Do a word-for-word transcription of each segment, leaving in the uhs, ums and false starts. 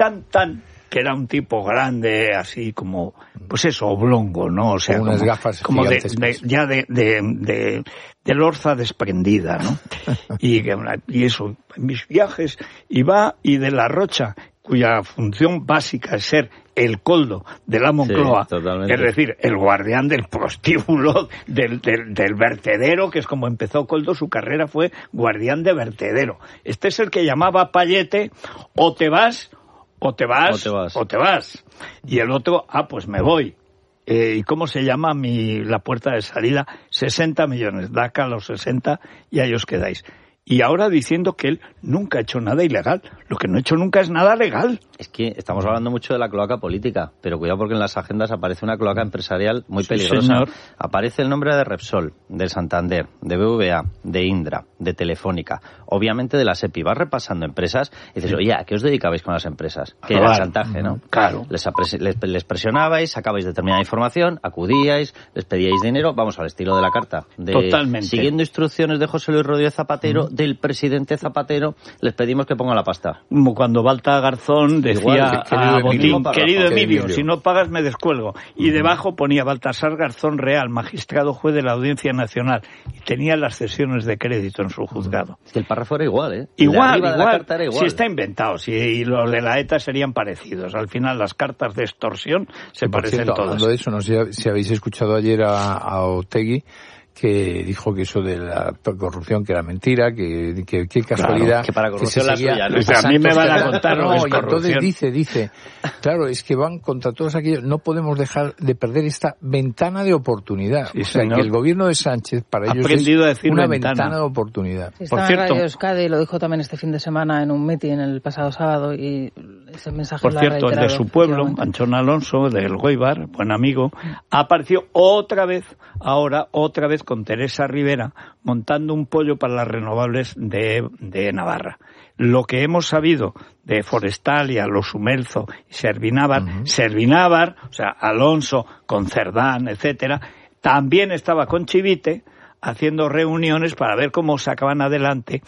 tan, tan, que era un tipo grande, así como, pues eso, oblongo, ¿no? O sea, como unas como, gafas como de, gigantes, de, ya de, de, de, de lorza desprendida, ¿no? y, y eso, en mis viajes, iba y de La Rocha, cuya función básica es ser el coldo de la Moncloa, sí, es decir, el guardián del prostíbulo, del, del, del vertedero, que es como empezó Coldo, su carrera fue guardián de vertedero. Este es el que llamaba Payete, o te vas, o te vas, o te vas. O te vas. Y el otro, ah, pues me voy. Eh, ¿Y cómo se llama mi la puerta de salida? sesenta millones, da acá los sesenta y ahí os quedáis. Y ahora diciendo que él nunca ha hecho nada ilegal. Lo que no ha hecho nunca es nada legal. Es que estamos hablando mucho de la cloaca política, pero cuidado porque en las agendas aparece una cloaca empresarial muy peligrosa. Sí, señor. Aparece el nombre de Repsol, del Santander, de B V A, de Indra, de Telefónica, obviamente de la SEPI. Vas repasando empresas y dices, oye, ¿a qué os dedicabais con las empresas? Que era el chantaje, ¿no? Claro. Les, les, les presionabais, sacabais determinada información, acudíais, les pedíais dinero, vamos al estilo de la carta. De, Totalmente. Siguiendo instrucciones de José Luis Rodríguez Zapatero, mm. del presidente Zapatero, les pedimos que ponga la pasta. Como cuando Balta Garzón decía Igual, que, a Botín, querido Emilio, si no pagas me descuelgo. Y uh-huh. debajo ponía Baltasar Garzón Real, magistrado juez de la Audiencia Nacional, y tenía las cesiones de crédito en su juzgado. Es que el párrafo era igual, ¿eh? Igual, igual. Era igual. Si está inventado, si y los de la ETA serían parecidos. Al final las cartas de extorsión se sí, parecen cierto, todas. Hablando de eso, no sé si habéis escuchado ayer a, a Otegi, que dijo que eso de la corrupción que era mentira, que qué que casualidad. Claro, que para corrupción que la suya, ¿no? O sea, a mí me van a contar lo no, que es y entonces corrupción. dice, dice, claro, es que van contra todos aquellos, no podemos dejar de perder esta ventana de oportunidad. Sí, o sea, señor. que el gobierno de Sánchez para ha ellos aprendido es a decir una ventana. ventana de oportunidad. Sí, Por cierto, en Radio Euskadi, lo dijo también este fin de semana en un meeting el pasado sábado y ese mensaje Por lo cierto, el de su pueblo, Anchón Alonso, del Goibar, buen amigo, apareció otra vez, ahora otra vez con Teresa Rivera, montando un pollo para las renovables de, de Navarra. Lo que hemos sabido de Forestalia, Los Sumelzo y Servinávar, uh-huh. Servinávar, o sea, Alonso con Cerdán, etcétera, también estaba con Chivite haciendo reuniones para ver cómo sacaban adelante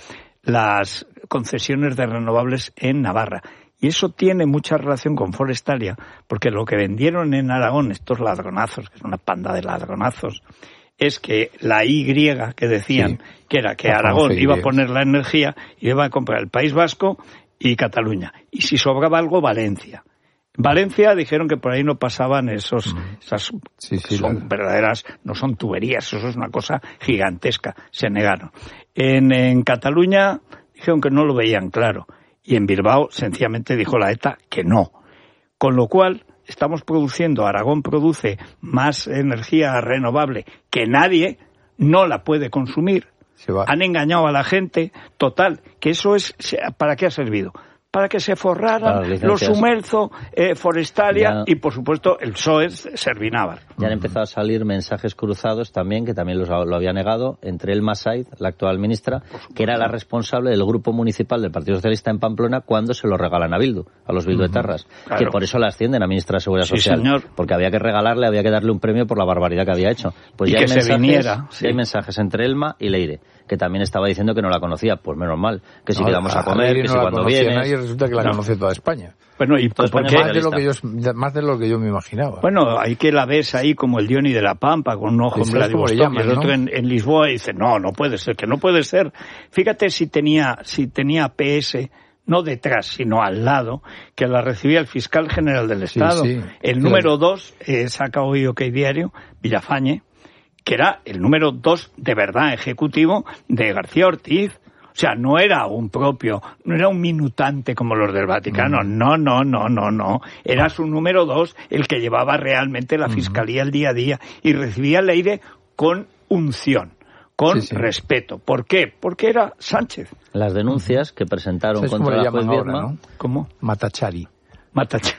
las concesiones de renovables en Navarra. Y eso tiene mucha relación con Forestalia, porque lo que vendieron en Aragón, estos ladronazos, que es una panda de ladronazos, es que la Y que decían, sí, que era que Aragón iba a poner la energía y iba a comprar el País Vasco y Cataluña. Y si sobraba algo, Valencia. Valencia dijeron que por ahí no pasaban esos, esas sí, sí, son la... verdaderas, no son tuberías, eso es una cosa gigantesca, se negaron. En, en Cataluña dijeron que no lo veían claro y en Bilbao sencillamente dijo la ETA que no. Con lo cual estamos produciendo, Aragón produce más energía renovable que nadie, no la puede consumir. Han engañado a la gente, total, que eso es, ¿para qué ha servido? Para que se forraran los Sumelzo, eh, Forestalia ya, y, por supuesto, el P S O E, Servinávar. Ya han empezado a salir mensajes cruzados también, que también los, lo había negado, entre Elma Said, la actual ministra, que era la responsable del grupo municipal del Partido Socialista en Pamplona cuando se lo regalan a Bildu, a los bilduetarras. Uh-huh. Claro. Que por eso la ascienden a ministra de Seguridad sí, Social. Señor. Porque había que regalarle, había que darle un premio por la barbaridad que había hecho. Pues y ya que hay se mensajes, viniera. Sí. Hay mensajes entre Elma y Leire, que también estaba diciendo que no la conocía. Pues menos mal, que si no, quedamos a, a comer, que no si cuando vienes... Resulta que la no. conoce toda España. Bueno, y pues más de lo que yo más de lo que yo me imaginaba. Bueno, hay que la ves ahí como el Dioni de la Pampa con un ojo en Vladivostok, y el otro ¿no? en, en Lisboa y dice, "No, no puede ser, que no puede ser." Fíjate si tenía si tenía P S no detrás, sino al lado, que la recibía el fiscal general del Estado. Sí, sí. El número dos, eh, saca hoy OK Diario, Villafañe, que era el número dos de verdad ejecutivo de García Ortiz. O sea, no era un propio, no era un minutante como los del Vaticano, mm. no, no, no, no, no. Era su número dos, el que llevaba realmente la fiscalía el día a día y recibía el aire con unción, con sí, sí. respeto. ¿Por qué? Porque era Sánchez. Las denuncias que presentaron contra la juez Viedma, ¿no? ¿Cómo? Matachari. Matachari.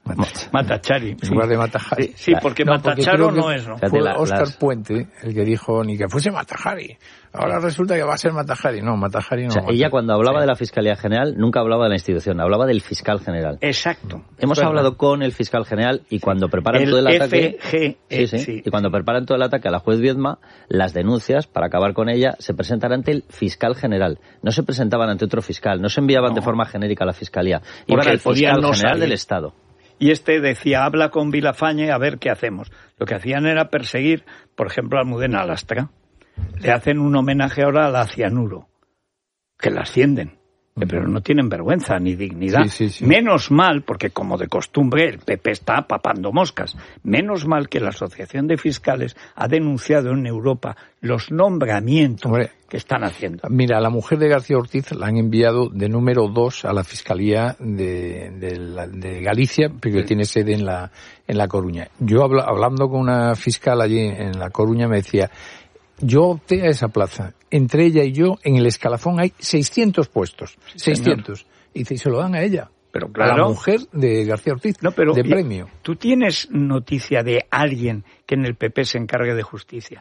Matachari. En lugar de Matajari. Sí, sí, porque no, Matacharo porque no es, ¿no? Fue Óscar las... Puente el que dijo ni que fuese Matajari. Ahora resulta que va a ser Matajari. No, Matajari no. O sea, ella cuando hablaba sí. de la Fiscalía General nunca hablaba de la institución, hablaba del fiscal general. Exacto. Hemos bueno. hablado con el fiscal general y cuando preparan el todo el ataque... F G, sí, sí, sí. Y cuando preparan todo el ataque a la juez Viedma, las denuncias, para acabar con ella, se presentan ante el fiscal general. No se presentaban ante otro fiscal, no se enviaban no. de forma genérica a la Fiscalía. Iban al fiscal no general salir. del Estado. Y este decía, habla con Vilafañe a ver qué hacemos. Lo que hacían era perseguir, por ejemplo, a Almudena Lastra. Le hacen un homenaje ahora a la Cianuro, que la ascienden, pero no tienen vergüenza ni dignidad. Sí, sí, sí. Menos mal, porque como de costumbre el P P está papando moscas, menos mal que la Asociación de Fiscales ha denunciado en Europa los nombramientos Hombre, que están haciendo. Mira, a la mujer de García Ortiz la han enviado de número dos a la Fiscalía de, de, la, de Galicia, porque sí. tiene sede en la, en La Coruña. Yo habla, hablando con una fiscal allí en La Coruña me decía... Yo opté a esa plaza. Entre ella y yo, en el escalafón hay seiscientos puestos. Sí, seiscientos. Señor. Y dice, y se lo dan a ella. Pero claro. A la mujer de García Ortiz, no, pero, de premio. ¿Tú tienes noticia de alguien que en el P P se encargue de justicia?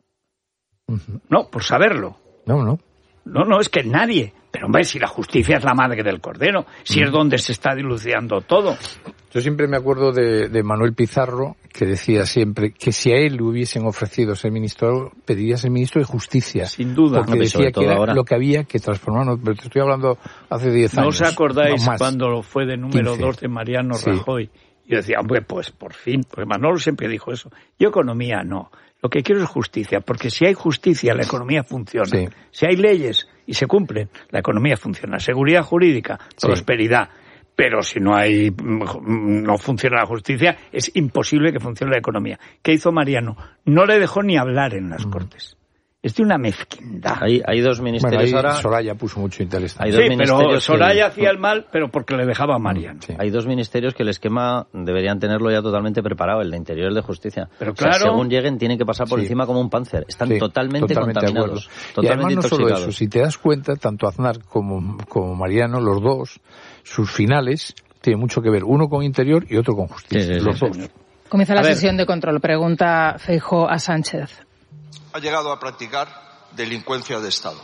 Uh-huh. No, por saberlo. No, no. No, no, es que nadie. Pero hombre, si la justicia es la madre del cordero, si uh-huh. es donde se está dilucidando todo. Yo siempre me acuerdo de, de Manuel Pizarro, que decía siempre que si a él le hubiesen ofrecido ser ministro, pediría ser ministro de Justicia. Sin duda. Porque no, decía que era ahora. Lo que había que transformar. Pero te estoy hablando hace diez años. ¿No os acordáis no cuando fue de número dos de Mariano sí. Rajoy? Y decía, hombre, pues por fin, porque Manolo siempre dijo eso. Yo economía no. Lo que quiero es justicia, porque si hay justicia, la economía funciona. Sí. Si hay leyes y se cumplen, la economía funciona. Seguridad jurídica, sí. prosperidad. Pero si no hay, no funciona la justicia, es imposible que funcione la economía. ¿Qué hizo Mariano? No le dejó ni hablar en las mm. Cortes. Es de una mezquindad. Hay, hay dos ministerios bueno, ahí ahora... Soraya puso mucho interés. Hay dos sí, ministerios pero Soraya que... hacía el mal, pero porque le dejaba a Mariano. Sí. Hay dos ministerios que el esquema deberían tenerlo ya totalmente preparado, el de Interior y el de Justicia. Pero claro... O sea, según lleguen, tienen que pasar por sí. encima como un Panzer. Están sí, totalmente, totalmente contaminados. Totalmente y además no intoxicados. Solo eso, si te das cuenta, tanto Aznar como, como Mariano, los dos, sus finales tienen mucho que ver, uno con Interior y otro con Justicia. Sí, sí, los sí, dos. Sí. Comienza la sesión de control. Pregunta Feijóo a Sánchez. Ha llegado a practicar delincuencia de Estado.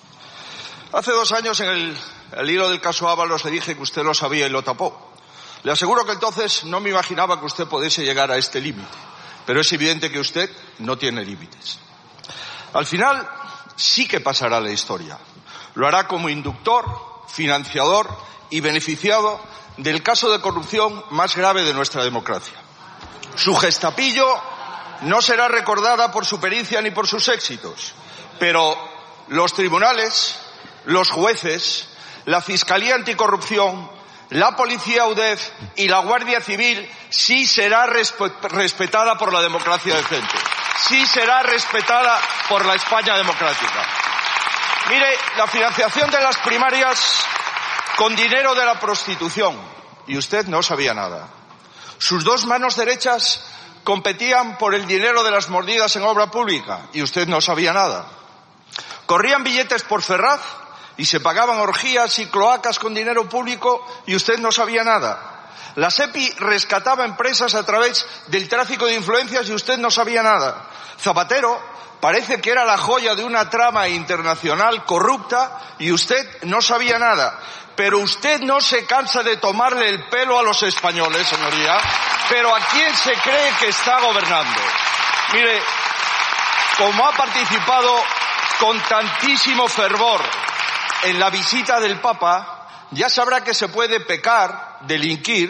Hace dos años en el, el hilo del caso Ábalos le dije que usted lo sabía y lo tapó. Le aseguro que entonces no me imaginaba que usted pudiese llegar a este límite, pero es evidente que usted no tiene límites. Al final sí que pasará la historia. Lo hará como inductor, financiador y beneficiado del caso de corrupción más grave de nuestra democracia. Su gestapillo no será recordada por su pericia ni por sus éxitos. Pero los tribunales, los jueces, la Fiscalía Anticorrupción, la Policía U D E F y la Guardia Civil sí será resp- respetada por la democracia decente. Sí será respetada por la España democrática. Mire, la financiación de las primarias con dinero de la prostitución. Y usted no sabía nada. Sus dos manos derechas competían por el dinero de las mordidas en obra pública. Y usted no sabía nada. Corrían billetes por Ferraz y se pagaban orgías y cloacas con dinero público y usted no sabía nada. La SEPI rescataba empresas a través del tráfico de influencias y usted no sabía nada. Zapatero parece que era la joya de una trama internacional corrupta y usted no sabía nada. Pero usted no se cansa de tomarle el pelo a los españoles, señoría. Pero ¿a quién se cree que está gobernando? Mire, como ha participado con tantísimo fervor en la visita del Papa, ya sabrá que se puede pecar, delinquir,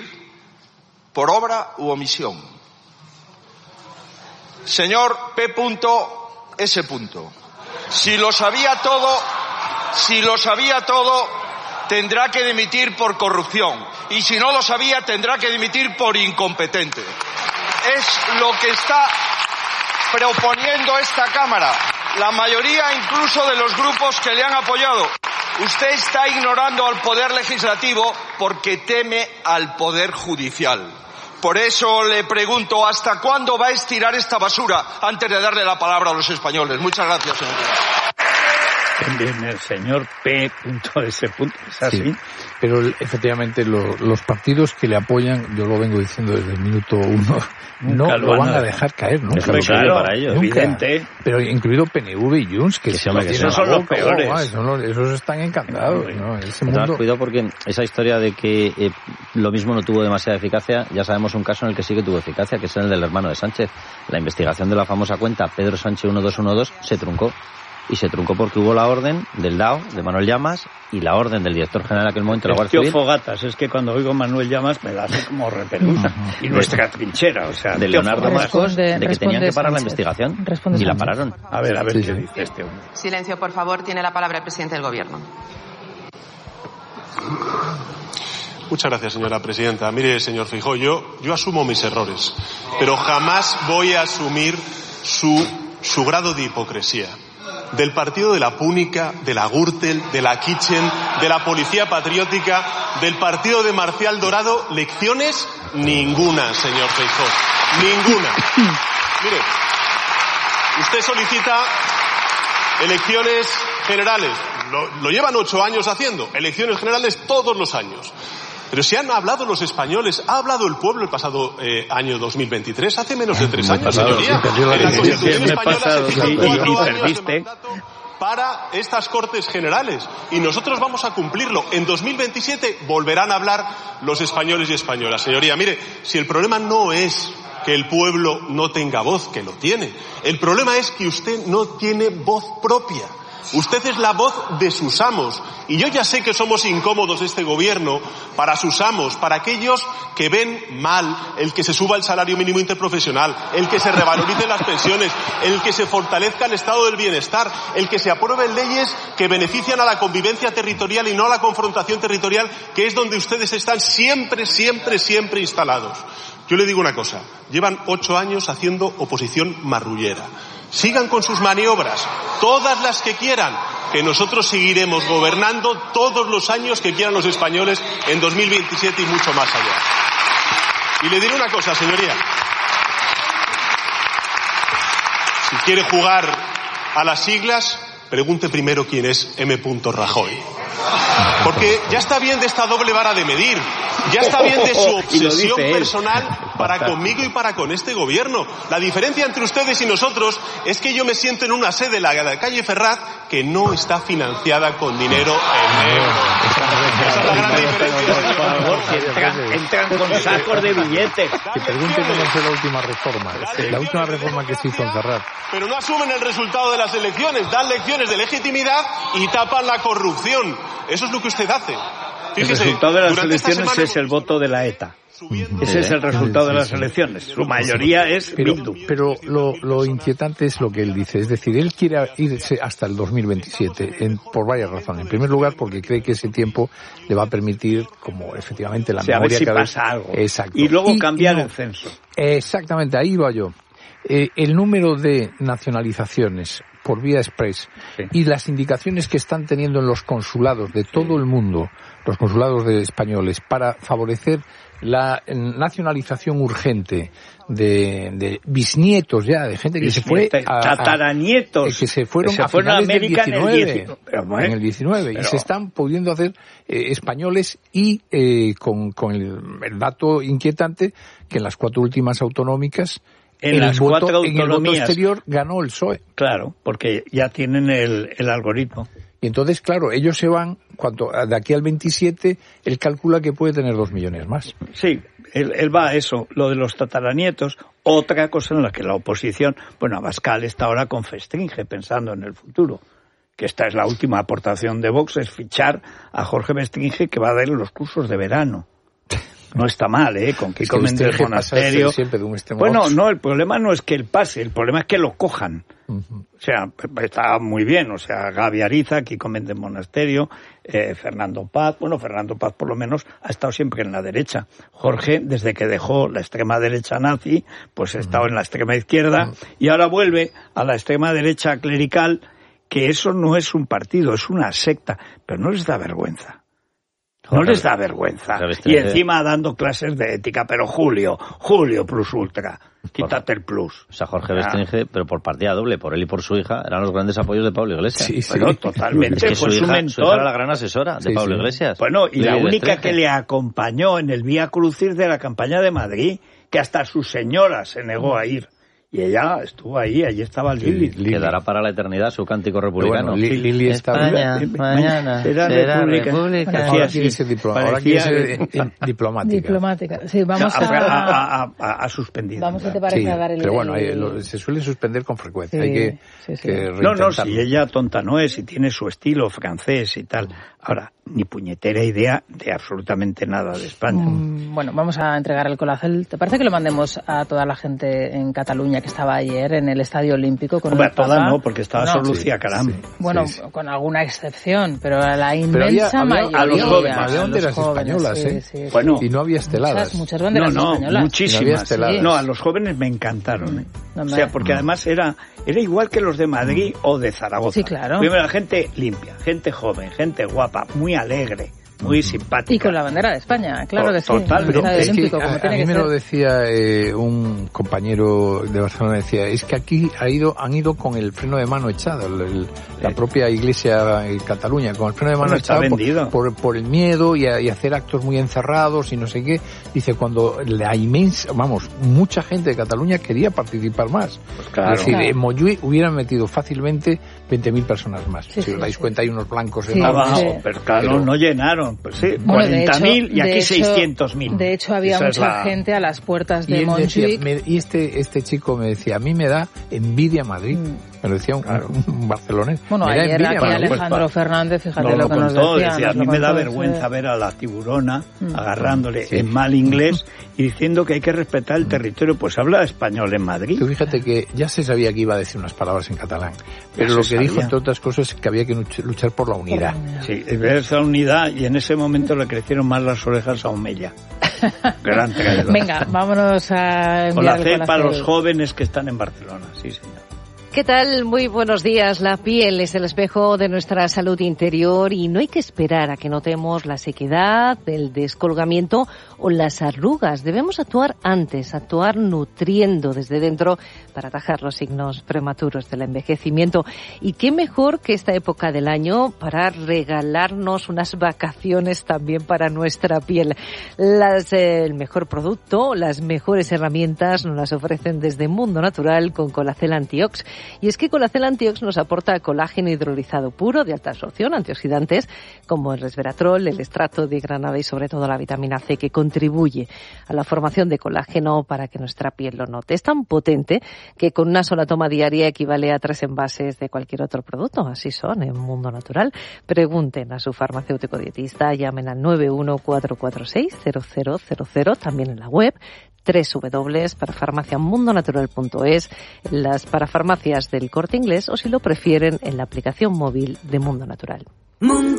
por obra u omisión. Señor P. S. Si lo sabía todo, si lo sabía todo, tendrá que dimitir por corrupción. Y si no lo sabía, tendrá que dimitir por incompetente. Es lo que está proponiendo esta Cámara. La mayoría incluso de los grupos que le han apoyado. Usted está ignorando al Poder Legislativo porque teme al Poder Judicial. Por eso le pregunto, ¿hasta cuándo va a estirar esta basura antes de darle la palabra a los españoles? Muchas gracias, señor. También el señor P. S. ¿Es así? Sí, pero efectivamente lo, los partidos que le apoyan, yo lo vengo diciendo desde el minuto uno, nunca no lo van a dejar caer, nunca. Es claro, para ellos. Nunca. Evidente. Pero incluido P N V y Junts, que, que se llama, que esos son los peores. Oh, son los, esos están encantados. ¿no? Ese mundo... Cuidado porque esa historia de que eh, lo mismo no tuvo demasiada eficacia, ya sabemos un caso en el que sí que tuvo eficacia, que es el del hermano de Sánchez. La investigación de la famosa cuenta Pedro Sánchez uno dos uno dos se truncó. Y se truncó porque hubo la orden del D A O, de Manuel Llamas, y la orden del director general en aquel momento de la Guardia Civil. Fogatas, es que cuando oigo Manuel Llamas me la hace como repelusa. Y nuestra trinchera, o sea... De Leonardo Marcos, de que tenían que parar Sánchez. la investigación. Responde y la Sánchez. pararon. A ver, a ver sí, qué sí. dice este hombre. Silencio, por favor. Tiene la palabra el presidente del Gobierno. Muchas gracias, señora presidenta. Mire, señor Feijóo, yo, yo asumo mis errores, pero jamás voy a asumir su, su grado de hipocresía. Del partido de la Púnica, de la Gürtel, de la Kitchen, de la Policía Patriótica, del partido de Marcial Dorado, lecciones ninguna, señor Feijóo. Ninguna. Mire, usted solicita elecciones generales. Lo, lo llevan ocho años haciendo. Elecciones generales todos los años. Pero si han hablado los españoles, ha hablado el pueblo el pasado eh, año dos mil veintitrés, hace menos de tres años, señoría. En la Constitución española se fijan cuatro años de mandato para estas Cortes Generales. Y nosotros vamos a cumplirlo. En dos mil veintisiete volverán a hablar los españoles y españolas. Señoría, mire, si el problema no es que el pueblo no tenga voz, que lo tiene. El problema es que usted no tiene voz propia. Usted es la voz de sus amos. Y yo ya sé que somos incómodos este gobierno para sus amos, para aquellos que ven mal el que se suba el salario mínimo interprofesional, el que se revaloricen las pensiones, el que se fortalezca el estado del bienestar, el que se aprueben leyes que benefician a la convivencia territorial y no a la confrontación territorial, que es donde ustedes están siempre, siempre, siempre instalados. Yo le digo una cosa, llevan ocho años haciendo oposición marrullera. Sigan con sus maniobras, todas las que quieran, que nosotros seguiremos gobernando todos los años que quieran los españoles en dos mil veintisiete y mucho más allá. Y le diré una cosa, señoría. Si quiere jugar a las siglas, pregunte primero quién es M. Rajoy. Porque ya está bien de esta doble vara de medir, ya está bien de su obsesión personal para conmigo y para con este gobierno. La diferencia entre ustedes y nosotros es que yo me siento en una sede, la de la calle Ferraz, que no está financiada con dinero en euros. Esa es la gran diferencia. Por favor, que entran, entran con sacos de billetes. Que pregunten cómo fue la última reforma. La última reforma que se hizo en Ferraz. Pero no asumen el resultado de las elecciones, dan lecciones de legitimidad y tapan la corrupción. Eso es lo que usted hace. Fíjese, el resultado de las elecciones es el voto de la ETA. Ese es el resultado de las elecciones. Su mayoría es Bildu. Pero, pero lo, lo inquietante es lo que él dice. Es decir, él quiere irse hasta el dos mil veintisiete en, por varias razones. En primer lugar, porque cree que ese tiempo le va a permitir, como efectivamente la o sea, memoria... A ver si cada pasa vez... algo. Exacto. Y luego y, cambiar y no, el censo. Exactamente, ahí va yo. Eh, el número de nacionalizaciones por vía express sí. y las indicaciones que están teniendo en los consulados de todo sí. el mundo, los consulados de españoles, para favorecer la nacionalización urgente de, de bisnietos ya, de gente que Bisniete, se fue a... tataranietos. A, que se fueron que se a fueron finales a América del diecinueve, en el diecinueve. Pero, en el diecinueve pero... y se están pudiendo hacer eh, españoles y eh, con, con el, el dato inquietante que en las cuatro últimas autonómicas En el las voto, cuatro en el voto autonomías exterior ganó el P S O E. Claro, porque ya tienen el, el algoritmo. Y entonces, claro, ellos se van, cuando de aquí al veintisiete, él calcula que puede tener dos millones más. Sí, él, él va a eso, lo de los tataranietos, otra cosa en la que la oposición, bueno, Abascal está ahora con Festringe, pensando en el futuro, que esta es la última aportación de Vox, es fichar a Jorge Festringe, que va a dar los cursos de verano. No está mal, ¿eh? Con que comen del monasterio. De un bueno, no, el problema no es que él pase, el problema es que lo cojan. Uh-huh. O sea, está muy bien, o sea, Gaby Ariza, aquí comen del monasterio, eh, Fernando Paz, bueno, Fernando Paz por lo menos ha estado siempre en la derecha. Jorge, desde que dejó la extrema derecha nazi, pues ha estado uh-huh. en la extrema izquierda, uh-huh. y ahora vuelve a la extrema derecha clerical, que eso no es un partido, es una secta, pero no les da vergüenza. No les da vergüenza. Y encima dando clases de ética. Pero Julio, Julio plus ultra, quítate el plus. O sea, Jorge Bestringe, pero por partida doble, por él y por su hija, eran los grandes apoyos de Pablo Iglesias. Sí, sí. Bueno, totalmente. Es que fue su, su hija, mentor. su hija era la gran asesora de sí, Pablo sí. Iglesias. Bueno, y Lili la única Bestringe. que le acompañó en el Vía Crucis de la campaña de Madrid, que hasta su señora se negó a ir. Y ella estuvo ahí, allí estaba Lili. Sí, quedará para la eternidad su cántico republicano. Bueno, Lili estaba... España, mañana será, será república. república. Ahora quiere ser, diploma, ahora quiere ser diplomática. Diplomática. Sí, vamos no, a... A, a, a, a suspender. Vamos, si te parece, sí, a dar el... Pero bueno, hay, lo, se suele suspender con frecuencia. Sí, hay que, sí, sí. que No, no, si ella tonta no es, si tiene su estilo francés y tal. Ahora, ni puñetera idea de absolutamente nada de España. Mm, bueno, vamos a entregar el colacel. ¿Te parece que lo mandemos a toda la gente en Cataluña que estaba ayer en el Estadio Olímpico con Hombre, el Papa? toda no, porque estaba no, solo Lucía sí, Caram. Sí, bueno, sí, sí. con alguna excepción, pero a la inmensa había, mayoría. A los jóvenes. Había banderas jóvenes, españolas, sí, ¿eh? sí, sí. Bueno, y no había esteladas. Muchas, muchas banderas no, no, españolas. muchísimas. No, sí. no, a los jóvenes me encantaron, ¿eh? No, o sea, porque no. además era era igual que los de Madrid o de Zaragoza. Sí, claro. Primero, gente limpia, gente joven, gente guapa, muy alegre, muy simpática. Y con la bandera de España, claro que sí. Total, pero es olímpico, que como a, tiene a mí que me ser. lo decía eh, un compañero de Barcelona, decía, es que aquí ha ido, han ido con el freno de mano echado, el, el, la propia iglesia en Cataluña, con el freno de mano bueno, echado por, por, por el miedo y, a, y hacer actos muy encerrados y no sé qué. Dice, cuando la inmensa, vamos, mucha gente de Cataluña quería participar más. Pues claro. Es decir, claro. en Montjuïc hubieran metido fácilmente veinte mil personas más. Sí, si os sí, dais sí. cuenta, hay unos blancos Sí, enormes. Abajo, sí. pero claro, Pero, no llenaron, pues sí, Bueno, cuarenta mil y aquí hecho, seiscientos mil. De hecho, había Esa mucha la... gente a las puertas y de Montjuïc. Montjuïc. Y este, este chico me decía, a mí me da envidia Madrid. Mm. Me lo decía un, claro. un barcelonés. Bueno, me da ayer envidia aquí Madrid. Alejandro pues, Fernández, fíjate no lo lo que contó, nos decía. decía, nos a mí me da contó, vergüenza sí. ver a la tiburona Mm. agarrándole Sí. en mal inglés y diciendo que hay que respetar el territorio, pues habla español en Madrid. Tú fíjate que ya se sabía que iba a decir unas palabras en catalán, pero Ya lo se que sabía. dijo, entre otras cosas, es que había que luchar por la unidad. Sí, ver esa unidad y en ese momento le crecieron más las orejas a Omeya. Gran traidor. Venga, vámonos a Con la enviar C para el los jóvenes que están en Barcelona, sí señor. ¿Qué tal? Muy buenos días. La piel es el espejo de nuestra salud interior y no hay que esperar a que notemos la sequedad, el descolgamiento o las arrugas. Debemos actuar antes, actuar nutriendo desde dentro para atajar los signos prematuros del envejecimiento. Y qué mejor que esta época del año para regalarnos unas vacaciones también para nuestra piel. Las, eh, el mejor producto, las mejores herramientas nos las ofrecen desde Mundo Natural con Colacel Antiox. Y es que Colacel Antiox nos aporta colágeno hidrolizado puro de alta absorción, antioxidantes como el resveratrol, el extracto de granada y sobre todo la vitamina C que contribuye a la formación de colágeno para que nuestra piel lo note. Es tan potente que con una sola toma diaria equivale a tres envases de cualquier otro producto. Así son en Mundo Natural. Pregunten a su farmacéutico dietista, llamen al nueve uno cuatro cuatro seis cero cero cero cero, también en la web doble u doble u doble u punto parafarmaciamundonatural punto es, las parafarmacias del Corte Inglés o si lo prefieren en la aplicación móvil de Mundo Natural. Mundo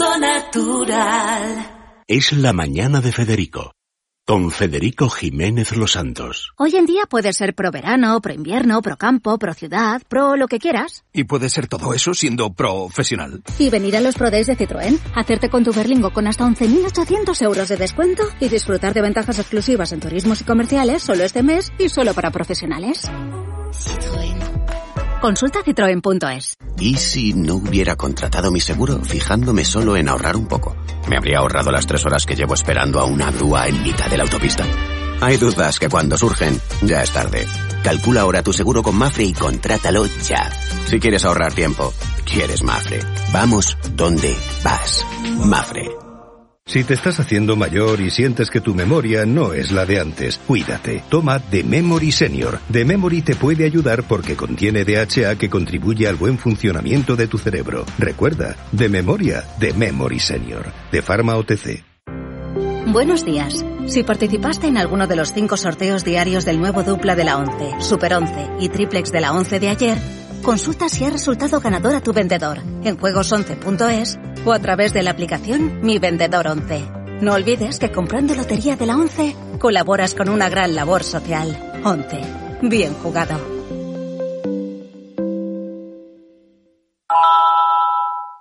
Natural. Es la mañana de Federico, con Federico Jiménez Los Santos. Hoy en día puedes ser pro verano, pro invierno, pro campo, pro ciudad, pro lo que quieras. Y puedes ser todo eso siendo profesional. Y venir a los Pro Days de Citroën, hacerte con tu Berlingo con hasta once mil ochocientos euros de descuento y disfrutar de ventajas exclusivas en turismos y comerciales solo este mes y solo para profesionales. Citroën. Consulta citroen punto es. ¿Y si no hubiera contratado mi seguro fijándome solo en ahorrar un poco? ¿Me habría ahorrado las tres horas que llevo esperando a una grúa en mitad de la autopista? Hay dudas que cuando surgen, ya es tarde. Calcula ahora tu seguro con Mafre y contrátalo ya. Si quieres ahorrar tiempo, quieres Mafre. Vamos donde vas. Mafre. Si te estás haciendo mayor y sientes que tu memoria no es la de antes, cuídate. Toma The Memory Senior. The Memory te puede ayudar porque contiene D H A que contribuye al buen funcionamiento de tu cerebro. Recuerda, de memoria, The Memory Senior. De Pharma O T C. Buenos días. Si participaste en alguno de los cinco sorteos diarios del nuevo dupla de la once, Super once y triplex de la once de ayer, consulta si ha resultado ganador a tu vendedor en juegos once punto es o a través de la aplicación Mi Vendedor once. No olvides que comprando Lotería de la once colaboras con una gran labor social. once. Bien jugado.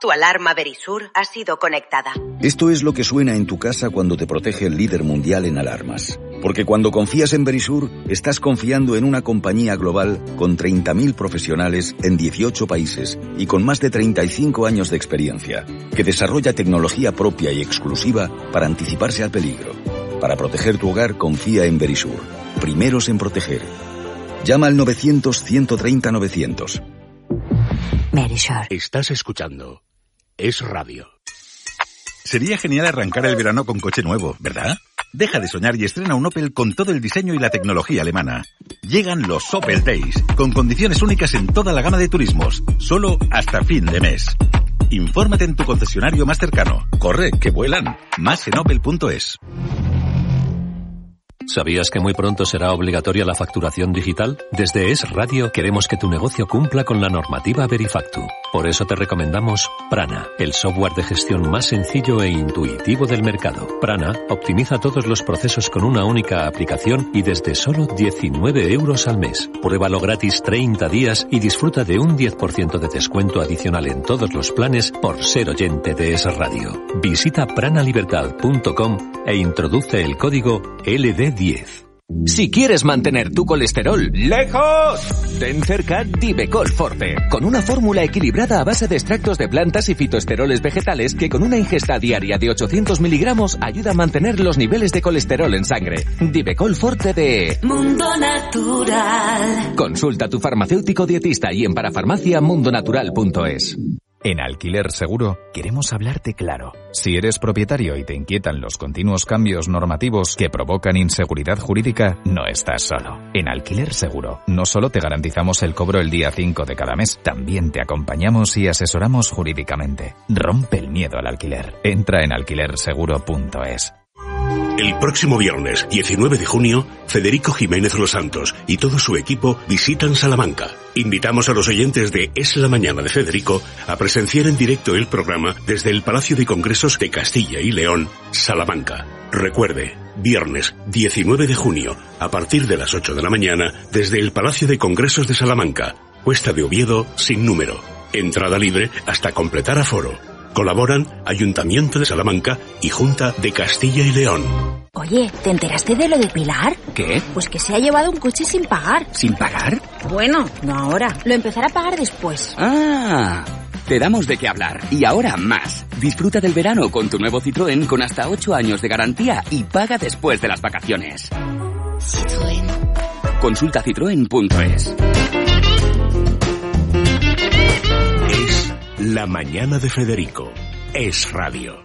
Tu alarma Verisur ha sido conectada. Esto es lo que suena en tu casa cuando te protege el líder mundial en alarmas. Porque cuando confías en Verisur, estás confiando en una compañía global con treinta mil profesionales en dieciocho países y con más de treinta y cinco años de experiencia, que desarrolla tecnología propia y exclusiva para anticiparse al peligro. Para proteger tu hogar, confía en Verisur. Primeros en proteger. Llama al novecientos, ciento treinta, novecientos. Verisur. Estás escuchando Es Radio. Sería genial arrancar el verano con coche nuevo, ¿verdad? Deja de soñar y estrena un Opel con todo el diseño y la tecnología alemana. Llegan los Opel Days, con condiciones únicas en toda la gama de turismos, solo hasta fin de mes. Infórmate en tu concesionario más cercano. Corre, que vuelan. Más en opel punto es. ¿Sabías que muy pronto será obligatoria la facturación digital? Desde Es Radio queremos que tu negocio cumpla con la normativa Verifactu. Por eso te recomendamos Prana, el software de gestión más sencillo e intuitivo del mercado. Prana optimiza todos los procesos con una única aplicación y desde solo diecinueve euros al mes. Pruébalo gratis treinta días y disfruta de un diez por ciento de descuento adicional en todos los planes por ser oyente de Es Radio. Visita pranalibertad punto com e introduce el código L D diez. Si quieres mantener tu colesterol lejos, ten cerca Divecol Forte, con una fórmula equilibrada a base de extractos de plantas y fitoesteroles vegetales que con una ingesta diaria de ochocientos miligramos ayuda a mantener los niveles de colesterol en sangre. Divecol Forte de Mundo Natural. Consulta a tu farmacéutico dietista y en parafarmacia mundonatural punto es. En Alquiler Seguro queremos hablarte claro. Si eres propietario y te inquietan los continuos cambios normativos que provocan inseguridad jurídica, no estás solo. En Alquiler Seguro no solo te garantizamos el cobro el día cinco de cada mes, también te acompañamos y asesoramos jurídicamente. Rompe el miedo al alquiler. Entra en alquiler seguro punto es. El próximo viernes, diecinueve de junio, Federico Jiménez Los Santos y todo su equipo visitan Salamanca. Invitamos a los oyentes de Es la Mañana de Federico a presenciar en directo el programa desde el Palacio de Congresos de Castilla y León, Salamanca. Recuerde, viernes diecinueve de junio, a partir de las ocho de la mañana, desde el Palacio de Congresos de Salamanca, Cuesta de Oviedo, sin número. Entrada libre hasta completar aforo. Colaboran Ayuntamiento de Salamanca y Junta de Castilla y León. Oye, ¿te enteraste de lo de Pilar? ¿Qué? Pues que se ha llevado un coche sin pagar. ¿Sin pagar? Bueno, no ahora. Lo empezará a pagar después. Ah, te damos de qué hablar. Y ahora más. Disfruta del verano con tu nuevo Citroën con hasta ocho años de garantía y paga después de las vacaciones. Citroën. Consulta citroen punto es. La Mañana de Federico. Es Radio.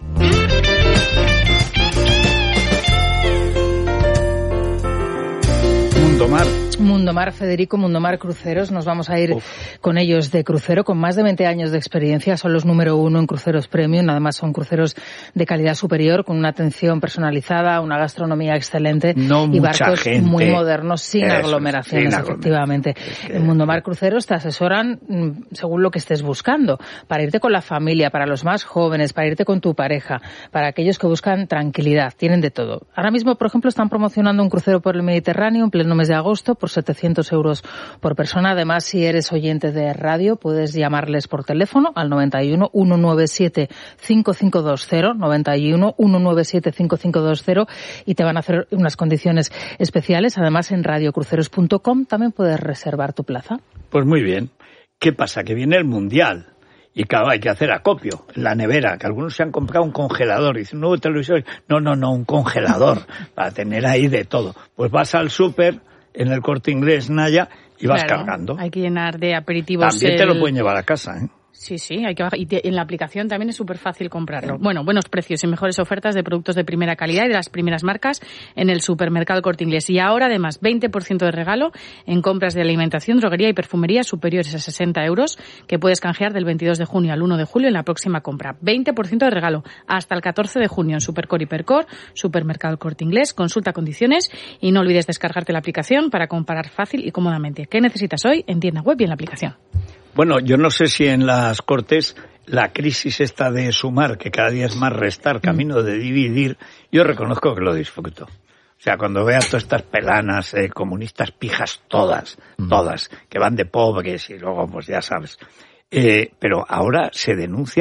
Mundomar. Mundomar, Federico, Mundomar Cruceros. Nos vamos a ir Uf. con ellos de crucero, con más de veinte años de experiencia. Son los número uno en cruceros premium. Además, son cruceros de calidad superior, con una atención personalizada, una gastronomía excelente no y barcos gente. muy modernos, sin Eso, aglomeraciones, sin efectivamente. Es que... En Mundomar Cruceros te asesoran según lo que estés buscando. Para irte con la familia, para los más jóvenes, para irte con tu pareja, para aquellos que buscan tranquilidad. Tienen de todo. Ahora mismo, por ejemplo, están promocionando un crucero por el Mediterráneo en pleno mes de agosto por setecientos euros por persona. Además, si eres oyente de radio, puedes llamarles por teléfono al noventa y uno, ciento noventa y siete, cincuenta y cinco veinte, noventa y uno, ciento noventa y siete, cincuenta y cinco veinte, y te van a hacer unas condiciones especiales. Además, en radio cruceros punto com también puedes reservar tu plaza. Pues muy bien. ¿Qué pasa? Que viene el Mundial. Y claro, hay que hacer acopio en la nevera, que algunos se han comprado un congelador. Dicen, nuevo televisor. No, no, no, un congelador, para tener ahí de todo. Pues vas al súper, en el Corte Inglés, Naya, y vas claro, cargando. Hay que llenar de aperitivos. También el... te lo pueden llevar a casa, ¿eh? Sí, sí, hay que bajar. Y te, en la aplicación también es súper fácil comprarlo. Bueno, buenos precios y mejores ofertas de productos de primera calidad y de las primeras marcas en el supermercado Corte Inglés. Y ahora, además, veinte por ciento de regalo en compras de alimentación, droguería y perfumería superiores a sesenta euros, que puedes canjear del veintidós de junio al uno de julio en la próxima compra. veinte por ciento de regalo hasta el catorce de junio en Supercor y Percor, supermercado Corte Inglés. Consulta condiciones y no olvides descargarte la aplicación para comparar fácil y cómodamente. ¿Qué necesitas hoy en tienda web y en la aplicación? Bueno, yo no sé si en las Cortes la crisis esta de sumar, que cada día es más restar, camino de dividir, yo reconozco que lo disfruto. O sea, cuando veo a todas estas pelanas eh, comunistas pijas, todas, todas, que van de pobres y luego, pues ya sabes. Eh, pero ahora se denuncian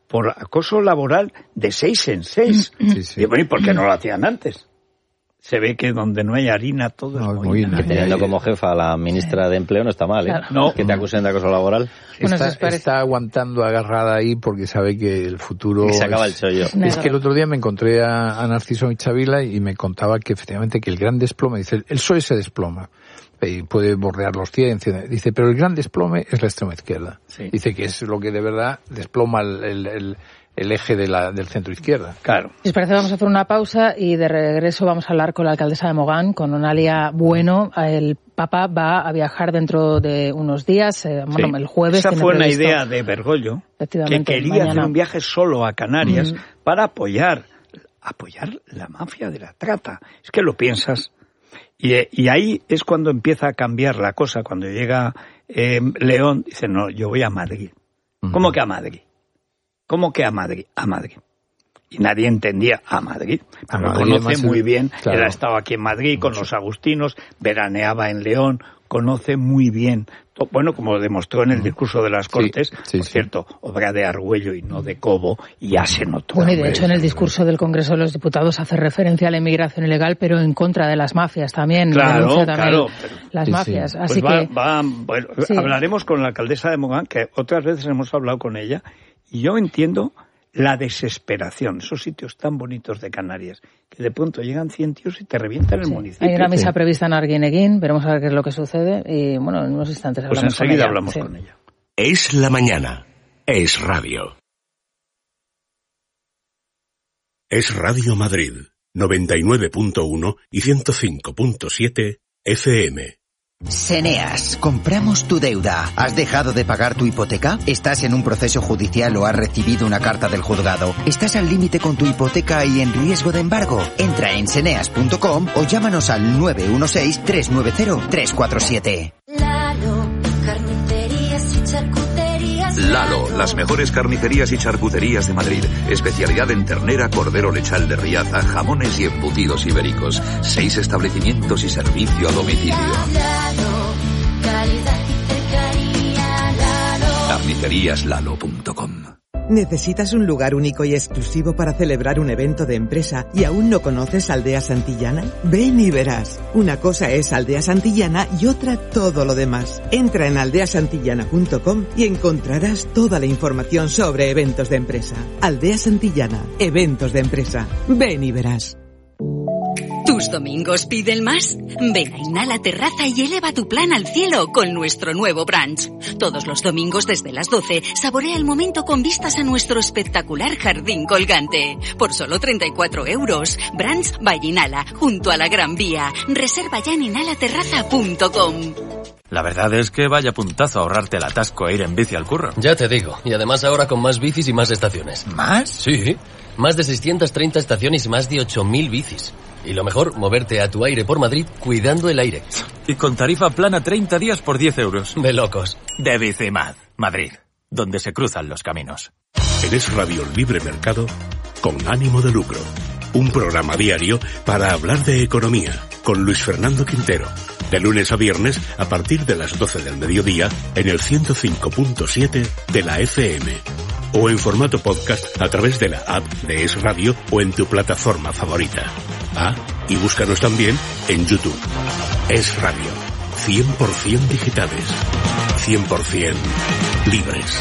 por acoso laboral de seis en seis. Sí, sí. Y bueno, ¿y por qué no lo hacían antes? Se ve que donde no hay harina todo no, es moina. Que teniendo como jefa a la ministra de Empleo no está mal, ¿eh? Claro. No. Que te acusen de acoso laboral. Está, está aguantando agarrada ahí porque sabe que el futuro... Y se acaba el chollo. Es, es que el otro día me encontré a, a Narciso Michavila y me contaba que efectivamente que el gran desplome, dice, el P S O E se desploma. Y puede bordear los cien, dice, pero el gran desplome es la extrema izquierda. Sí. Dice que es lo que de verdad desploma el... el, el el eje de la, del centro izquierda. Claro. Si os parece, vamos a hacer una pausa y de regreso vamos a hablar con la alcaldesa de Mogán, con Onalia Bueno. El Papa va a viajar dentro de unos días, eh, bueno, sí. el jueves. Esa fue una idea de Bergoglio, que quería mañana. hacer un viaje solo a Canarias mm. para apoyar, apoyar la mafia de la trata. Es que lo piensas. Y, y ahí es cuando empieza a cambiar la cosa. Cuando llega eh, León, dice, no, yo voy a Madrid. Mm. ¿Cómo que a Madrid? ¿Cómo que a Madrid? A Madrid. Y nadie entendía a Madrid. Pero lo conoce muy bien. Claro. Él ha estado aquí en Madrid con los agustinos, veraneaba en León, conoce muy bien. Bueno, como demostró en el discurso de las Cortes, sí, sí, por cierto, sí. obra de Argüello y no de Cobo, y ya se notó. Bueno, y de hecho en el discurso del Congreso de los Diputados hace referencia a la inmigración ilegal, pero en contra de las mafias también. Claro, también claro. Las sí, mafias. Sí. Así pues va, que... va, bueno, sí. Hablaremos con la alcaldesa de Mogán, que otras veces hemos hablado con ella, y yo entiendo la desesperación, esos sitios tan bonitos de Canarias, que de pronto llegan cien tíos y te revientan el sí. municipio. Hay una misa sí. prevista en Arguineguín, veremos a ver qué es lo que sucede, y bueno, en unos instantes hablamos pues enseguida con ella. hablamos sí. con ella. Es la mañana. Es radio. Es Radio Madrid, noventa y nueve punto uno y ciento cinco punto siete F M. Seneas, compramos tu deuda. ¿Has dejado de pagar tu hipoteca? ¿Estás en un proceso judicial o has recibido una carta del juzgado? ¿Estás al límite con tu hipoteca y en riesgo de embargo? Entra en seneas punto com o llámanos al nueve uno seis, tres nueve cero, tres cuatro siete. Lalo, carnicerías y charcuterías. Lalo, las mejores carnicerías y charcuterías de Madrid. Especialidad en ternera, cordero lechal de Riaza, jamones y embutidos ibéricos. Seis establecimientos y servicio a domicilio. Lalo, calidad y cercanía, Lalo. carnicerías lalo punto com. ¿Necesitas un lugar único y exclusivo para celebrar un evento de empresa y aún no conoces Aldea Santillana? Ven y verás. Una cosa es Aldea Santillana y otra todo lo demás. Entra en aldea santillana punto com y encontrarás toda la información sobre eventos de empresa. Aldea Santillana, eventos de empresa. Ven y verás. ¿Tus domingos piden más? Ven a Inhala Terraza y eleva tu plan al cielo con nuestro nuevo brunch. Todos los domingos desde las doce, saborea el momento con vistas a nuestro espectacular jardín colgante. Por solo treinta y cuatro euros. Brunch by Inhala, junto a la Gran Vía. Reserva ya en inhala terraza punto com. La verdad es que vaya puntazo ahorrarte el atasco e ir en bici al curro. Ya te digo, y además ahora con más bicis y más estaciones. ¿Más? Sí, más de seiscientas treinta estaciones y más de ocho mil bicis. Y lo mejor, moverte a tu aire por Madrid cuidando el aire. Y con tarifa plana treinta días por diez euros. De locos. De Bicimad, Madrid, donde se cruzan los caminos. En Es Radio Libre Mercado, con ánimo de lucro. Un programa diario para hablar de economía, con Luis Fernando Quintero. De lunes a viernes, a partir de las doce del mediodía, en el ciento cinco punto siete de la F M. O en formato podcast a través de la app de Es Radio o en tu plataforma favorita. Ah, y búscanos también en YouTube. Es Radio. cien por ciento digitales. cien por ciento libres.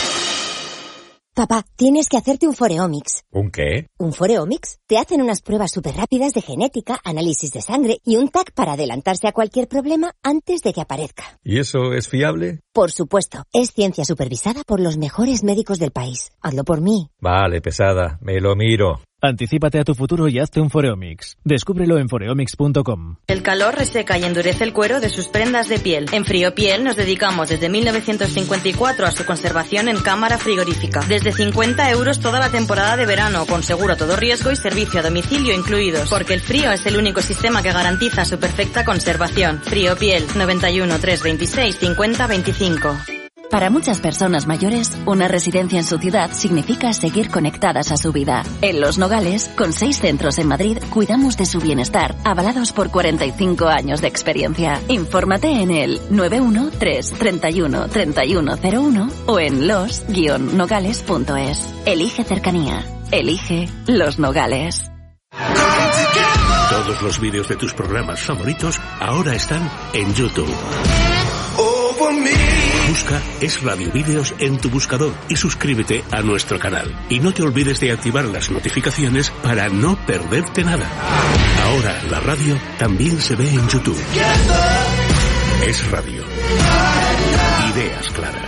Papá, tienes que hacerte un Foreomics. ¿Un qué? ¿Un Foreomics? Te hacen unas pruebas súper rápidas de genética, análisis de sangre y un T A C para adelantarse a cualquier problema antes de que aparezca. ¿Y eso es fiable? Por supuesto. Es ciencia supervisada por los mejores médicos del país. Hazlo por mí. Vale, pesada. Me lo miro. Anticípate a tu futuro y hazte un Foreomics. Descúbrelo en foreomics punto com. El calor reseca y endurece el cuero de sus prendas de piel. En Friopiel nos dedicamos desde mil novecientos cincuenta y cuatro a su conservación en cámara frigorífica. Desde cincuenta euros toda la temporada de verano, con seguro a todo riesgo y servicio a domicilio incluidos. Porque el frío es el único sistema que garantiza su perfecta conservación. Friopiel, noventa y uno, trescientos veintiséis, cincuenta veinticinco. Para muchas personas mayores, una residencia en su ciudad significa seguir conectadas a su vida. En Los Nogales, con seis centros en Madrid, cuidamos de su bienestar, avalados por cuarenta y cinco años de experiencia. Infórmate en el nueve uno tres, treinta y uno, treinta y uno cero uno o en los guion nogales punto es. Elige cercanía. Elige Los Nogales. Todos los vídeos de tus programas favoritos ahora están en YouTube. Busca Es Radio Vídeos en tu buscador y suscríbete a nuestro canal. Y no te olvides de activar las notificaciones para no perderte nada. Ahora la radio también se ve en YouTube. Es Radio. Ideas claras.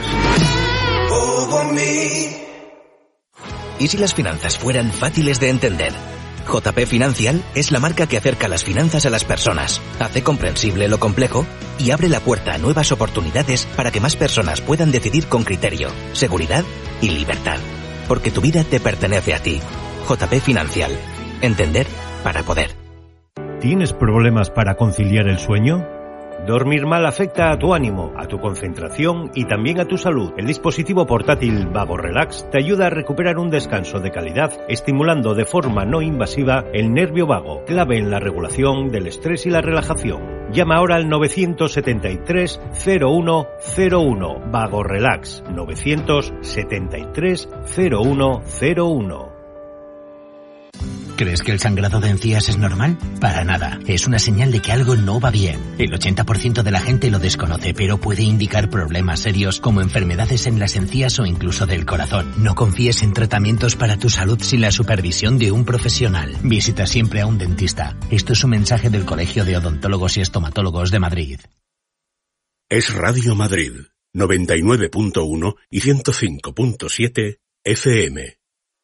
¿Y si las finanzas fueran fáciles de entender? J P Financial es la marca que acerca las finanzas a las personas, hace comprensible lo complejo y abre la puerta a nuevas oportunidades para que más personas puedan decidir con criterio, seguridad y libertad. Porque tu vida te pertenece a ti. J P Financial. Entender para poder. ¿Tienes problemas para conciliar el sueño? Dormir mal afecta a tu ánimo, a tu concentración y también a tu salud. El dispositivo portátil Vago Relax te ayuda a recuperar un descanso de calidad, estimulando de forma no invasiva el nervio vago, clave en la regulación del estrés y la relajación. Llama ahora al nueve siete tres, cero uno cero uno. Vago Relax, nueve siete tres, cero uno cero uno. ¿Crees que el sangrado de encías es normal? Para nada. Es una señal de que algo no va bien. El ochenta por ciento de la gente lo desconoce, pero puede indicar problemas serios como enfermedades en las encías o incluso del corazón. No confíes en tratamientos para tu salud sin la supervisión de un profesional. Visita siempre a un dentista. Esto es un mensaje del Colegio de Odontólogos y Estomatólogos de Madrid. Es Radio Madrid, noventa y nueve punto uno y ciento cinco punto siete F M.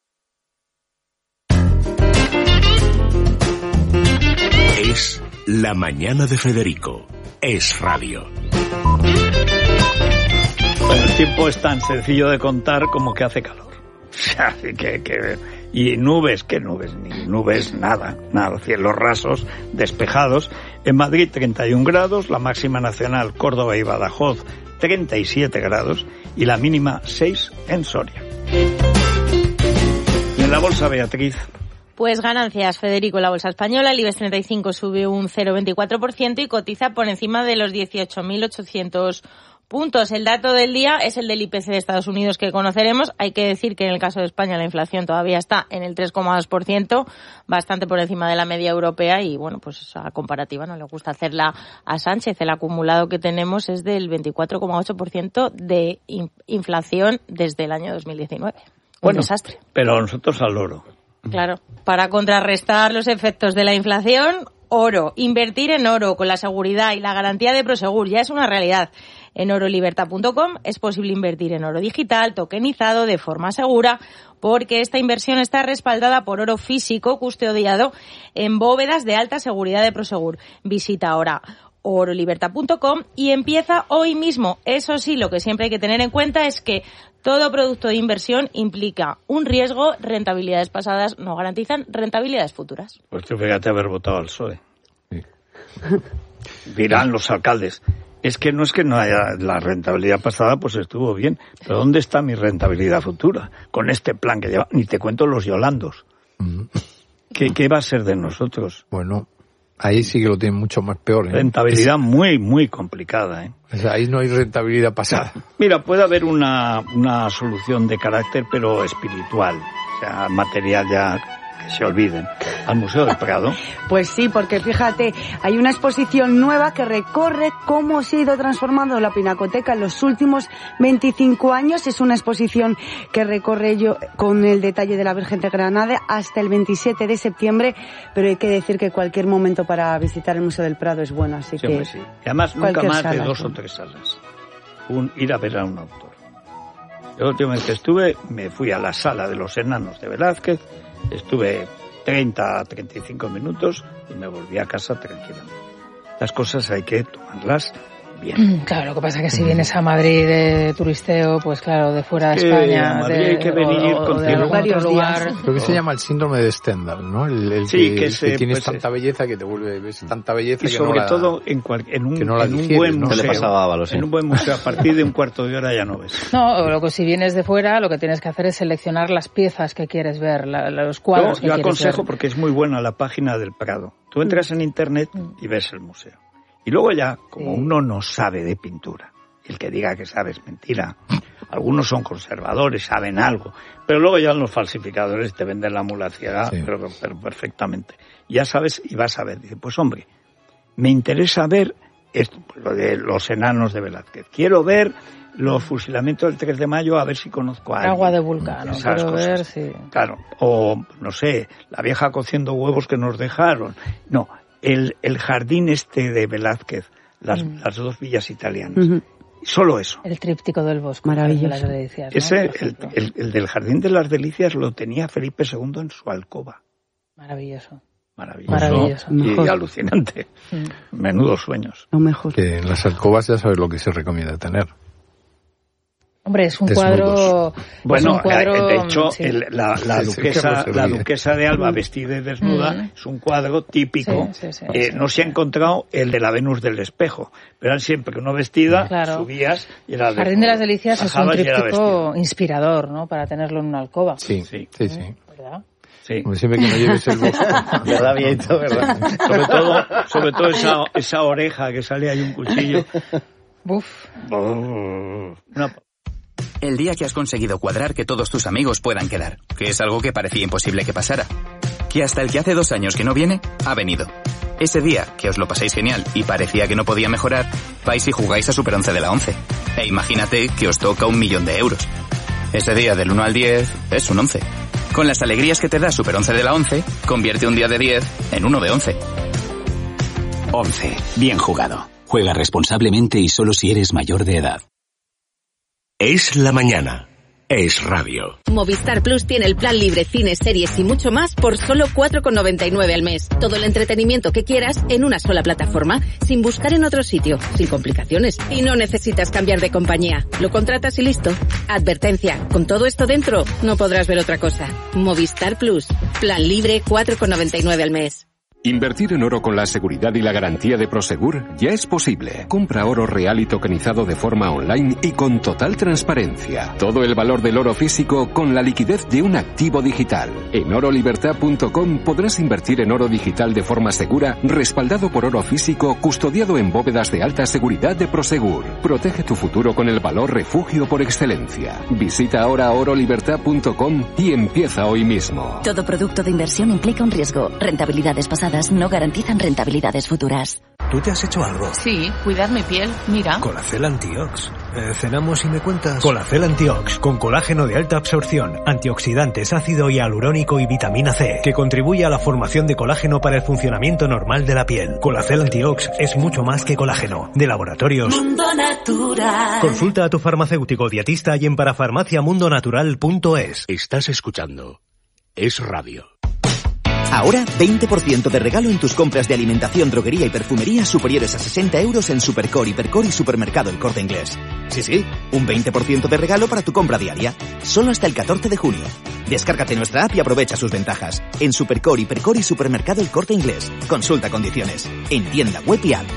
Es La Mañana de Federico. Es Radio. Bueno, el tiempo es tan sencillo de contar como que hace calor. O sea, que, que, y nubes, ¿qué nubes? Ni nubes, nada, nada. Cielos rasos, despejados. En Madrid, treinta y un grados. La máxima nacional, Córdoba y Badajoz, treinta y siete grados. Y la mínima, seis en Soria. Y en la bolsa, Beatriz. Pues ganancias, Federico, la bolsa española. El IBEX treinta y cinco sube un cero coma veinticuatro por ciento y cotiza por encima de los dieciocho mil ochocientos puntos. El dato del día es el del I P C de Estados Unidos que conoceremos. Hay que decir que en el caso de España la inflación todavía está en el tres coma dos por ciento, bastante por encima de la media europea y, bueno, pues esa comparativa no le gusta hacerla a Sánchez. El acumulado que tenemos es del veinticuatro coma ocho por ciento de inflación desde el año dos mil diecinueve. Un bueno, desastre. Pero nosotros al oro. Claro, para contrarrestar los efectos de la inflación, oro. Invertir en oro con la seguridad y la garantía de Prosegur ya es una realidad. En oro libertad punto com es posible invertir en oro digital, tokenizado, de forma segura, porque esta inversión está respaldada por oro físico custodiado en bóvedas de alta seguridad de Prosegur. Visita ahora oro libertad punto com y empieza hoy mismo. Eso sí, lo que siempre hay que tener en cuenta es que todo producto de inversión implica un riesgo, rentabilidades pasadas no garantizan rentabilidades futuras. Pues tú fíjate haber votado al P S O E. Sí. Dirán los alcaldes, es que no es que no haya la rentabilidad pasada, pues estuvo bien, pero ¿dónde está mi rentabilidad futura? Con este plan que lleva, ni te cuento los yolandos. Mm. ¿Qué, ¿Qué va a ser de nosotros? Bueno, ahí sí que lo tienen mucho más peor, ¿eh? Rentabilidad es muy, muy complicada, ¿eh? O sea, ahí no hay rentabilidad pasada. Mira, puede haber una, una solución de carácter, pero espiritual. O sea, material ya que se olviden. Al Museo del Prado. Pues sí, porque fíjate, hay una exposición nueva que recorre cómo se ha ido transformando la Pinacoteca en los últimos veinticinco años. Es una exposición que recorre yo con el detalle de la Virgen de Granada hasta el veintisiete de septiembre, pero hay que decir que cualquier momento para visitar el Museo del Prado es bueno, así sí, que... Pues sí. Y además nunca más sala, de dos sí. o tres salas. Un, ir a ver a un autor. La última vez que estuve, me fui a la Sala de los Enanos de Velázquez, estuve treinta a treinta y cinco minutos y me volví a casa tranquilamente. Las cosas hay que tomarlas bien. Claro, lo que pasa es que si vienes a Madrid de turisteo, pues claro, de fuera de España, a Madrid de, hay que venir o, o con de algún otro lugar. Creo que se llama el síndrome de Stendhal, ¿no? El, el Sí, que, que que se- tienes pues, tanta belleza que te vuelve, ves tanta belleza Y que sobre no la, todo en, cual- en un, que no la en un digieres, buen ¿no? museo. ¿Qué le pasaba a Ábalos, sí? En un buen museo, a partir de un cuarto de hora ya no ves. No, o luego si vienes de fuera, lo que tienes que hacer es seleccionar las piezas que quieres ver, la- los cuadros Yo, que yo quieres aconsejo ver. porque es muy buena la página del Prado. Tú entras en internet y ves el museo. Y luego ya, como uno no sabe de pintura, el que diga que sabe es mentira. Algunos son conservadores, saben algo, pero luego ya los falsificadores te venden la mula ciega, Sí. pero, pero perfectamente. Ya sabes y vas a ver. Dice, pues hombre, me interesa ver esto, pues, lo de los enanos de Velázquez. Quiero ver los fusilamientos del tres de mayo, a ver si conozco a alguien. Agua de Vulcano, Esas quiero cosas. ver si... Claro, o no sé, la vieja cociendo huevos que nos dejaron. No, el, el jardín este de Velázquez, las, Mm. las dos villas italianas. Solo eso. El tríptico del bosque. Maravilloso. De las delicias, ¿no? Ese, Por el, ejemplo. el, el del jardín de las delicias lo tenía Felipe segundo en su alcoba. Maravilloso. Maravilloso. Maravilloso. Y Mejor. alucinante. Mm. Menudos sueños. Lo mejor. Que en las alcobas ya sabes lo que se recomienda tener. Hombre, es un Desnudos. cuadro... Bueno, es un cuadro, de hecho, sí. el- la, la, Sí, sí, duquesa, Carlos se la ríe. duquesa de Alba Mm. vestida y desnuda Mm. es un cuadro típico. Sí, sí, sí, Eh, sí. no se ha encontrado el de la Venus del espejo, pero eran siempre uno vestida, Claro. subías y era Jardín de las Delicias es un bajabas y era vestida. tríptico inspirador, ¿no? Para tenerlo en una alcoba. Sí, sí, sí. sí. ¿Verdad? Sí. Hombre, siempre que no lleves el bosque. ¿Verdad, Vieito? ¿Verdad? Sobre todo, sobre todo esa, esa oreja que sale ahí un cuchillo. Buf. Una- El día que has conseguido cuadrar que todos tus amigos puedan quedar, que es algo que parecía imposible que pasara. Que hasta el que hace dos años que no viene, ha venido. Ese día, que os lo pasáis genial y parecía que no podía mejorar, vais y jugáis a Super once de la once. E imagínate que os toca un millón de euros. Ese día del uno al diez es un once. Con las alegrías que te da Super once de la once, convierte un día de diez en uno de once. once. Bien jugado. Juega responsablemente y solo si eres mayor de edad. Es la mañana. Es radio. Movistar Plus tiene el plan libre, cine, series y mucho más por solo cuatro con noventa y nueve al mes. Todo el entretenimiento que quieras en una sola plataforma, sin buscar en otro sitio, sin complicaciones. Y no necesitas cambiar de compañía. Lo contratas y listo. Advertencia, con todo esto dentro, no podrás ver otra cosa. Movistar Plus. Plan libre, cuatro con noventa y nueve al mes. Invertir en oro con la seguridad y la garantía de Prosegur ya es posible. Compra oro real y tokenizado de forma online y con total transparencia. Todo el valor del oro físico con la liquidez de un activo digital. En oro libertad punto com podrás invertir en oro digital de forma segura, respaldado por oro físico, custodiado en bóvedas de alta seguridad de Prosegur. Protege tu futuro con el valor refugio por excelencia. Visita ahora oro libertad punto com y empieza hoy mismo. Todo producto de inversión implica un riesgo. Rentabilidades pasadas no garantizan rentabilidades futuras. ¿Tú te has hecho algo? Sí, cuidar mi piel, mira. Colacel Antiox. Eh, cenamos y me cuentas. Colacel Antiox, con colágeno de alta absorción, antioxidantes, ácido hialurónico y vitamina C, que contribuye a la formación de colágeno para el funcionamiento normal de la piel. Colacel Antiox es mucho más que colágeno. De laboratorios. Mundo Natural. Consulta a tu farmacéutico dietista y en parafarmacia mundo natural punto es. Estás escuchando Es Radio. Ahora, veinte por ciento de regalo en tus compras de alimentación, droguería y perfumería superiores a sesenta euros en Supercore, Hipercore y Supermercado El Corte Inglés. Sí, sí, un veinte por ciento de regalo para tu compra diaria. Solo hasta el catorce de junio. Descárgate nuestra app y aprovecha sus ventajas. En Supercore, Hipercore y Supermercado El Corte Inglés. Consulta condiciones. En tienda web y app.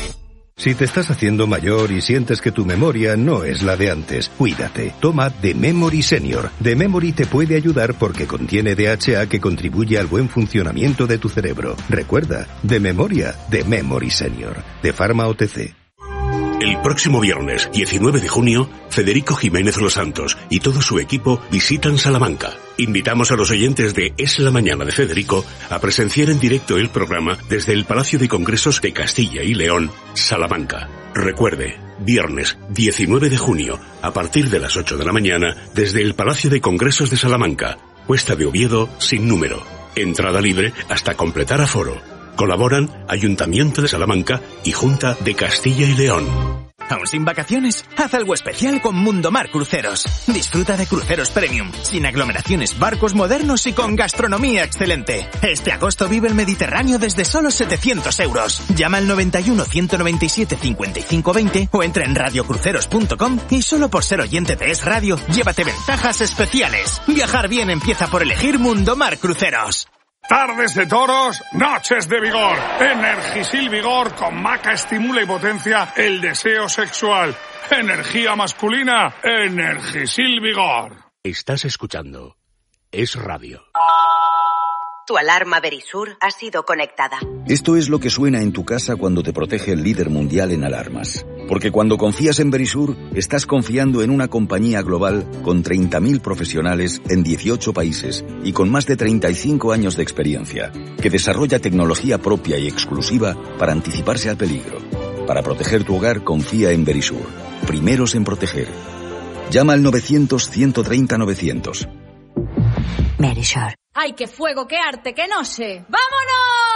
Si te estás haciendo mayor y sientes que tu memoria no es la de antes, cuídate. Toma The Memory Senior. The Memory te puede ayudar porque contiene D H A que contribuye al buen funcionamiento de tu cerebro. Recuerda, de memoria, The Memory Senior. De Pharma O T C. El próximo viernes, diecinueve de junio, Federico Jiménez Los Santos y todo su equipo visitan Salamanca. Invitamos a los oyentes de Es la Mañana de Federico a presenciar en directo el programa desde el Palacio de Congresos de Castilla y León, Salamanca. Recuerde, viernes diecinueve de junio, a partir de las ocho de la mañana, desde el Palacio de Congresos de Salamanca, Cuesta de Oviedo, sin número. Entrada libre hasta completar aforo. Colaboran Ayuntamiento de Salamanca y Junta de Castilla y León. ¿Aún sin vacaciones? Haz algo especial con Mundomar Cruceros. Disfruta de cruceros premium, sin aglomeraciones, barcos modernos y con gastronomía excelente. Este agosto vive el Mediterráneo desde solo setecientos euros. Llama al noventa y uno, ciento noventa y siete, cincuenta y cinco veinte o entra en radio cruceros punto com y solo por ser oyente de Es Radio, llévate ventajas especiales. Viajar bien empieza por elegir Mundomar Cruceros. Tardes de toros, noches de vigor. Energisil Vigor con maca estimula y potencia el deseo sexual. Energía masculina, Energisil Vigor. Estás escuchando Es Radio. Tu alarma Verisur ha sido conectada. Esto es lo que suena en tu casa cuando te protege el líder mundial en alarmas. Porque cuando confías en Verisur, estás confiando en una compañía global con treinta mil profesionales en dieciocho países y con más de treinta y cinco años de experiencia, que desarrolla tecnología propia y exclusiva para anticiparse al peligro. Para proteger tu hogar, confía en Verisur. Primeros en proteger. Llama al novecientos, ciento treinta, novecientos. Verisur. ¡Ay, qué fuego, qué arte, qué no sé! ¡Vámonos!